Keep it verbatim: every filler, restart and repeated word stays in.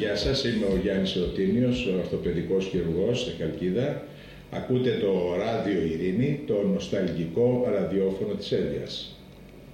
Γεια σας, είμαι ο Γιάννης Εωτίνιος, ο ορθοπαιδικός χειρουργός στη Χαλκίδα. Ακούτε το Ράδιο Ειρήνη, το νοσταλγικό ραδιόφωνο της Εύβοιας.